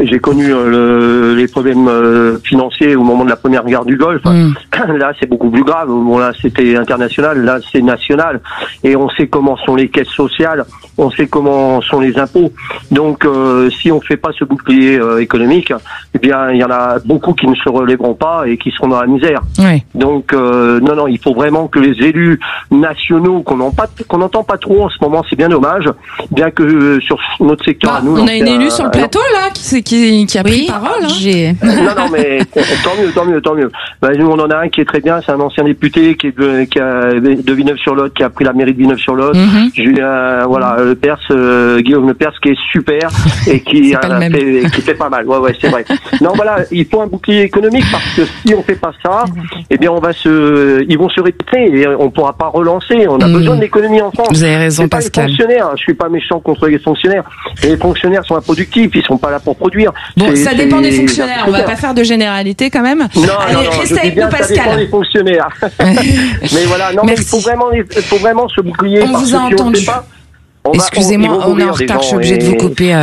J'ai connu les problèmes financiers au moment de la première guerre du Golfe. Là, c'est beaucoup plus grave. Bon, là, c'était international. Là, c'est national. Et on sait comment sont les caisses sociales. On sait comment sont les impôts. Donc, si on fait pas ce bouclier économique, eh bien, il y en a beaucoup qui ne se relèveront pas et qui seront dans la misère. Oui. Donc, non, il faut vraiment que les élus nationaux qu'on n'entend pas trop en ce moment, c'est bien dommage, bien que sur notre secteur à nous. On a une élue sur le plateau là qui a pris parole. Non, mais tant mieux. Nous, on en a un qui est très bien, c'est un ancien député qui est de Villeneuve-sur-Lot, qui a pris la mairie de Villeneuve-sur-Lot. Julien, Guillaume Lepers, qui est super et qui fait pas mal. Ouais, c'est vrai. Non, voilà, il faut un bouclier économique parce que si on fait pas ça, eh bien, ils vont se répéter et on pourra pas relancer. On a besoin de l'économie en France. Vous avez raison, Pascal. Les fonctionnaires, je suis pas méchant contre les fonctionnaires. Les fonctionnaires sont improductifs, ils sont pas là pour produire. Bon, ça dépend des fonctionnaires. On va pas faire de généralité quand même. Non, restez avec nous, Pascal. Ça dépend des fonctionnaires. Mais voilà, non, mais il faut vraiment se bouclier. On vous a entendu. Excusez-moi, on est en retard, je suis obligée de vous couper.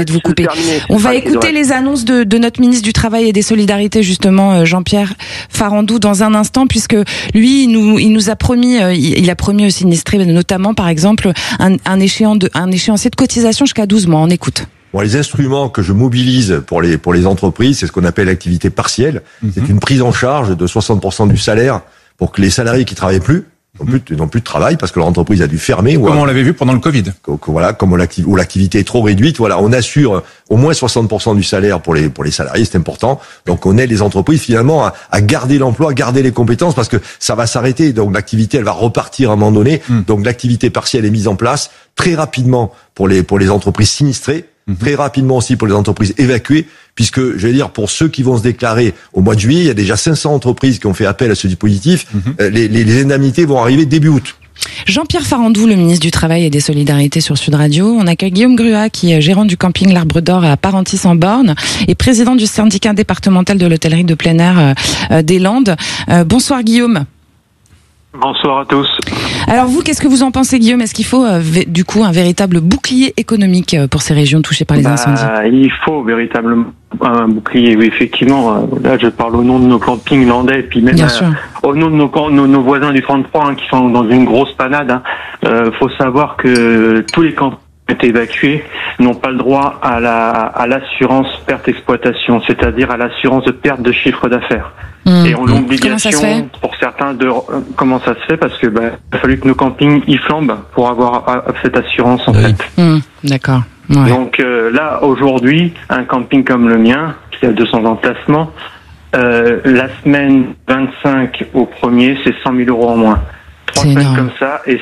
On va écouter les annonces de notre ministre du Travail et des Solidarités, justement, Jean-Pierre Farandou, dans un instant, puisque lui, il nous a promis, il a promis aux sinistrés, notamment, par exemple, un échéancier de cotisation jusqu'à 12 mois. On écoute. Bon, les instruments que je mobilise pour les entreprises, c'est ce qu'on appelle l'activité partielle. C'est une prise en charge de 60% du salaire pour que les salariés qui travaillent plus n'ont plus de travail parce que leur entreprise a dû fermer. Comme on l'avait vu pendant le Covid. Voilà, où l'activité est trop réduite. Voilà, on assure au moins 60% du salaire pour les salariés, c'est important. Donc on aide les entreprises finalement à garder l'emploi, à garder les compétences parce que ça va s'arrêter. Donc l'activité, elle va repartir à un moment donné. Donc l'activité partielle est mise en place très rapidement pour les entreprises sinistrées. Très rapidement aussi pour les entreprises évacuées, puisque, je vais dire, pour ceux qui vont se déclarer au mois de juillet, il y a déjà 500 entreprises qui ont fait appel à ce dispositif. Les indemnités vont arriver début août. Jean-Pierre Farandou, le ministre du Travail et des Solidarités sur Sud Radio. On accueille Guillaume Gruat, qui est gérant du camping L'Arbre d'Or à Parentis-en-Born et président du syndicat départemental de l'hôtellerie de plein air des Landes. Bonsoir Guillaume. Bonsoir à tous. Alors vous, qu'est-ce que vous en pensez, Guillaume ? Est-ce qu'il faut du coup un véritable bouclier économique pour ces régions touchées par les incendies ? Il faut véritablement un bouclier, oui, effectivement. Là, je parle au nom de nos campings landais, puis même au nom de nos voisins du 33 qui sont dans une grosse panade. Faut savoir que tous les campings évacués n'ont pas le droit à l'assurance perte exploitation, c'est-à-dire à l'assurance de perte de chiffre d'affaires. Et on a l'obligation pour certains comment ça se fait parce que il a fallu que nos campings y flambent pour avoir cette assurance en fait. D'accord. Ouais. Donc là aujourd'hui, un camping comme le mien qui a 200 emplacements, la semaine 25 au 1er, c'est 100 000 € en moins. 3 semaines comme ça et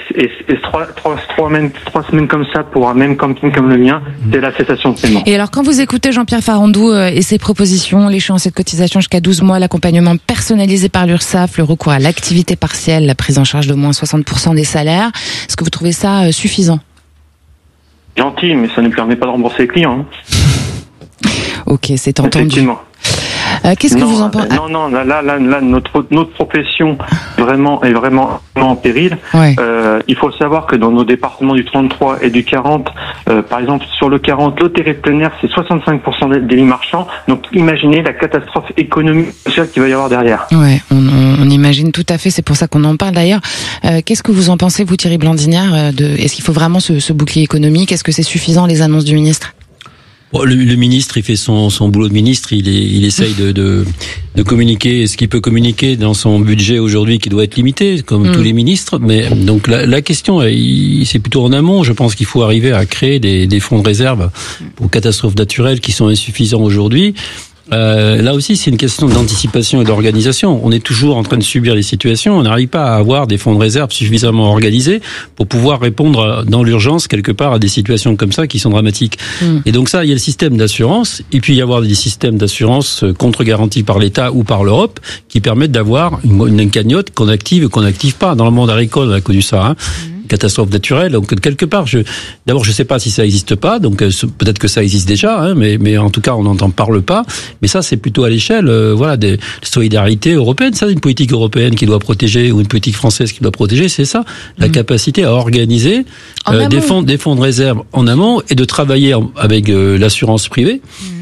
3 semaines comme ça pour un même camping comme le mien, c'est la cessation de paiement. Et alors quand vous écoutez Jean-Pierre Farandou et ses propositions, l'échéancier de cotisation jusqu'à 12 mois, l'accompagnement personnalisé par l'URSSAF, le recours à l'activité partielle, la prise en charge de moins 60% des salaires, est-ce que vous trouvez ça suffisant ? Gentil, mais ça ne permet pas de rembourser les clients. Ok, c'est entendu. Effectivement. Qu'est-ce que vous en pensez ? Non, là, notre profession est vraiment en péril. Ouais. Il faut savoir que dans nos départements du 33 et du 40, par exemple, sur le 40, l'hôtellerie de plein air, c'est 65% des lits marchands. Donc, imaginez la catastrophe économique et sociale qu'il va y avoir derrière. Ouais, on imagine tout à fait. C'est pour ça qu'on en parle d'ailleurs. Qu'est-ce que vous en pensez, vous, Thierry Blandinière, est-ce qu'il faut vraiment ce bouclier économique ? Est-ce que c'est suffisant, les annonces du ministre ? Le ministre, il fait son boulot de ministre. Il essaye de communiquer ce qu'il peut communiquer dans son budget aujourd'hui, qui doit être limité, comme tous les ministres. Mais donc la question, c'est plutôt en amont. Je pense qu'il faut arriver à créer des fonds de réserve pour catastrophes naturelles qui sont insuffisants aujourd'hui. Là aussi, c'est une question d'anticipation et d'organisation. On est toujours en train de subir les situations. On n'arrive pas à avoir des fonds de réserve suffisamment organisés pour pouvoir répondre dans l'urgence quelque part à des situations comme ça qui sont dramatiques. Et donc ça, il y a le système d'assurance, et puis il y avoir des systèmes d'assurance contre-garantis par l'État ou par l'Europe qui permettent d'avoir une cagnotte qu'on active et qu'on n'active pas. Dans le monde agricole, on a connu ça. Catastrophe naturelle. Donc quelque part, d'abord je sais pas si ça existe pas, donc peut-être que ça existe déjà, mais en tout cas on n'en parle pas. Mais ça c'est plutôt à l'échelle, des solidarités européennes. Ça, une politique européenne qui doit protéger ou une politique française qui doit protéger, c'est ça, la capacité à organiser des fonds de réserve en amont et de travailler avec l'assurance privée.